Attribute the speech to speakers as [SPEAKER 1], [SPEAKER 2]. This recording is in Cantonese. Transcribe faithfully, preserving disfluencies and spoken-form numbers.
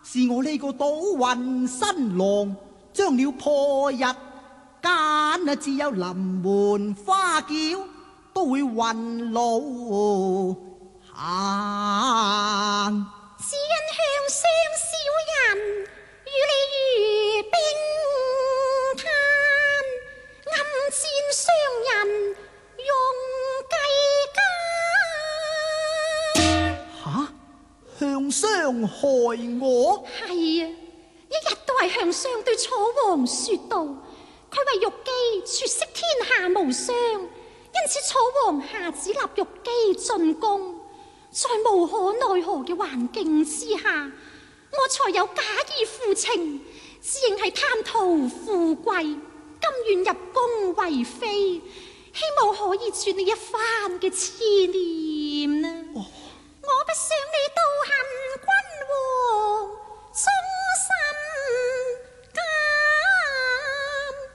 [SPEAKER 1] 是我呢個倒運新郎，將了破日間啊，只有臨門花轎都會運路行。
[SPEAKER 2] 只因向上小人與你如冰炭，暗箭傷人用計間。
[SPEAKER 1] 吓，向商害我？
[SPEAKER 2] 係啊，一日都係向商對楚王說道，佢為玉姬絕色天下無雙，因此楚王下旨立玉姬進宮。在無可奈何嘅環境之下，我才有假意負情，只認係貪圖富貴，甘願入宮為妃，希望可以轉你一番嘅痴念啊！哦、我不想你